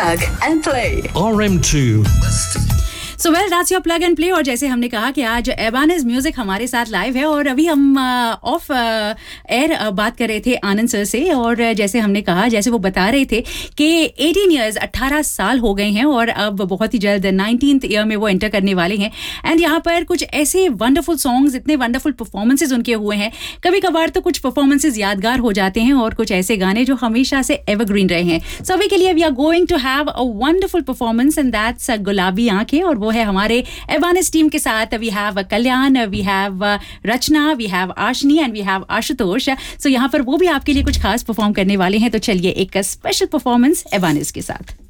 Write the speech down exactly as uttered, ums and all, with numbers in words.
Plug and play. R M two. So well that's your plug and play. और जैसे हमने कहा कि आज एबानिस म्यूजिक हमारे साथ लाइव है और अभी हम ऑफ एयर बात कर रहे थे आनंद सर से, और जैसे हमने कहा, जैसे वो बता रहे थे कि अठारह इयर्स अठारह साल हो गए हैं और अब बहुत ही जल्द नाइनटीन्थ ईयर में वो एंटर करने वाले हैं। एंड यहाँ पर कुछ ऐसे वंडरफुल सॉन्ग्स, इतने वंडरफुल परफॉर्मेंसेज उनके हुए हैं। कभी कभार तो कुछ परफॉर्मेंसेज यादगार हो जाते हैं और कुछ ऐसे गाने जो हमेशा से एवरग्रीन रहे हैं। सो अभी के लिए we are going to have a wonderful performance and that's गुलाबी आंखें, और वो है हमारे एवानिस टीम के साथ। We have Kalyan, we have Rachna, we have Ashni and we have Ashutosh. सो यहाँ पर वो भी आपके लिए कुछ खास परफॉर्म करने वाले हैं। तो चलिए एक स्पेशल परफॉर्मेंस एवानिस के साथ।